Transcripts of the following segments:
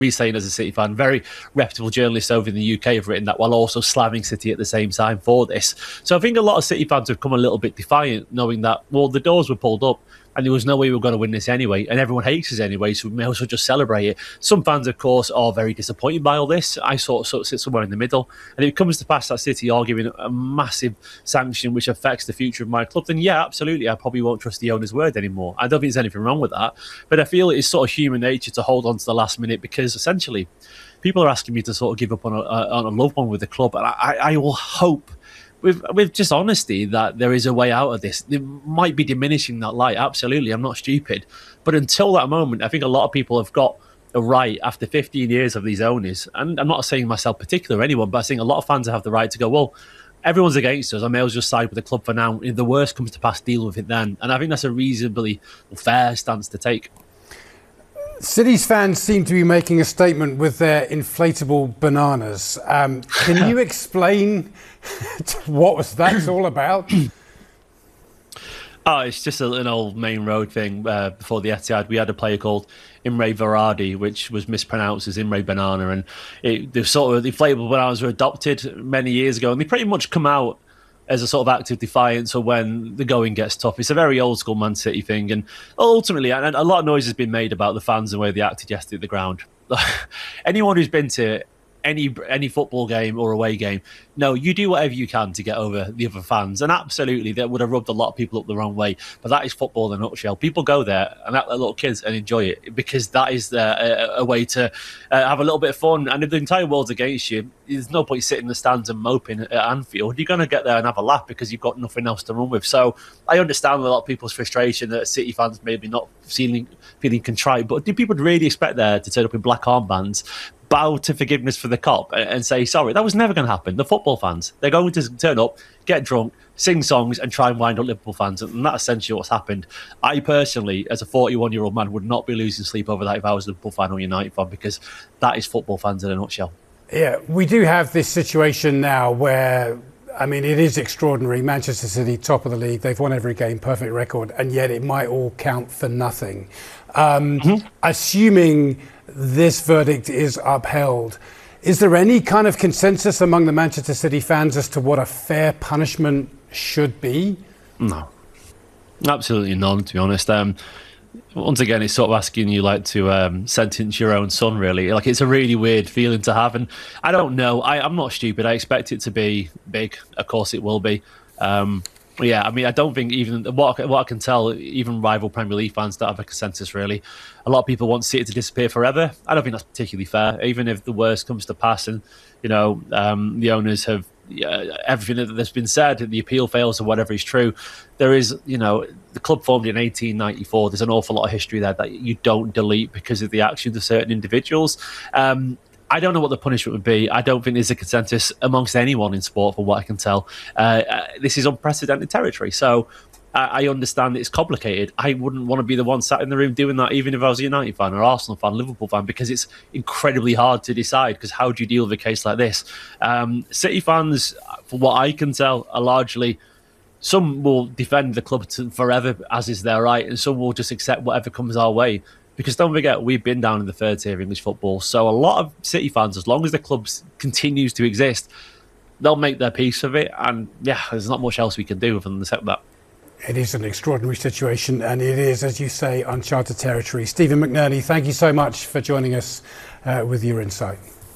saying as a City fan, very reputable journalists over in the UK have written that, while also slamming City at the same time for this. So I think a lot of City fans have come a little bit defiant, knowing that, well, the doors were pulled up and there was no way we were going to win this anyway, and everyone hates us anyway, so we may as well just celebrate it. Some fans, of course, are very disappointed by all this. I sort of sit somewhere in the middle, and if it comes to pass that City are giving a massive sanction which affects the future of my club, then yeah, absolutely, I probably won't trust the owner's word anymore. I don't think there's anything wrong with that, but I feel it's sort of human nature to hold on to the last minute, because essentially people are asking me to sort of give up on a loved one with the club, and I will hope with just honesty that there is a way out of this. It might be diminishing that light, absolutely, I'm not stupid, but until that moment, I think a lot of people have got a right, after 15 years of these owners, and I'm not saying myself particular or anyone, but I think a lot of fans have the right to go, well, everyone's against us, I may as well just side with the club for now. If the worst comes to pass, deal with it then. And I think that's a reasonably fair stance to take. City's fans seem to be making a statement with their inflatable bananas. Can you explain what that's all about? Oh, it's just an old main road thing. Before the Etihad, we had a player called Imre Varadi, which was mispronounced as Imre Banana, and the sort of inflatable bananas were adopted many years ago, and they pretty much come out as a sort of act of defiance or when the going gets tough. It's a very old school Man City thing, and ultimately, and a lot of noise has been made about the fans and the way they acted yesterday at the ground. Anyone who's been to any football game or away game, no, you do whatever you can to get over the other fans, and absolutely that would have rubbed a lot of people up the wrong way, but that is football in a nutshell. People go there and act like little kids and enjoy it, because that is a way to have a little bit of fun. And if the entire world's against you, there's no point sitting in the stands and moping at Anfield. You're going to get there and have a laugh because you've got nothing else to run with. So I understand a lot of people's frustration that City fans maybe not feeling contrite, but do people really expect there to turn up in black armbands, bow to forgiveness for the cop and say sorry? That was never going to happen. The football fans, they're going to turn up, get drunk, sing songs and try and wind up Liverpool fans, and that's essentially what's happened. I personally, as a 41-year-old man, would not be losing sleep over that if I was a Liverpool fan or United fan, because that is football fans in a nutshell. Yeah, we do have this situation now where, I mean, it is extraordinary. Manchester City, top of the league, they've won every game, perfect record, and yet it might all count for nothing. Assuming this verdict is upheld, is there any kind of consensus among the Manchester City fans as to what a fair punishment should be? No, absolutely none, to be honest. Once again, it's sort of asking you like to sentence your own son, really. Like, it's a really weird feeling to have, and I don't know. I'm not stupid. I expect it to be big. Of course it will be. Yeah, I mean, I don't think even what I can tell, even rival Premier League fans don't have a consensus, really. A lot of people want City to disappear forever. I don't think that's particularly fair. Even if the worst comes to pass and, you know, the owners have everything that's been said, the appeal fails or whatever is true, there is, you know, the club formed in 1894. There's an awful lot of history there that you don't delete because of the actions of certain individuals. I don't know what the punishment would be. I don't think there's a consensus amongst anyone in sport, from what I can tell. This is unprecedented territory. So I understand it's complicated. I wouldn't want to be the one sat in the room doing that, even if I was a United fan or Arsenal fan, Liverpool fan, because it's incredibly hard to decide, because how do you deal with a case like this? City fans, from what I can tell, are largely, some will defend the club forever, as is their right, and some will just accept whatever comes our way. Because don't forget, we've been down in the third tier of English football. So a lot of City fans, as long as the club continues to exist, they'll make their peace of it. And yeah, there's not much else we can do other than accept that. It is an extraordinary situation, and it is, as you say, uncharted territory. Stephen McNerney, thank you so much for joining us with your insight.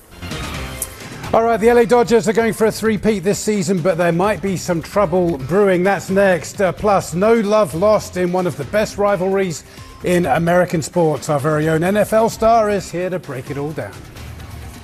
All right, the LA Dodgers are going for a three-peat this season, but there might be some trouble brewing. That's next. Plus, no love lost in one of the best rivalries in American sports. Our very own NFL star is here to break it all down.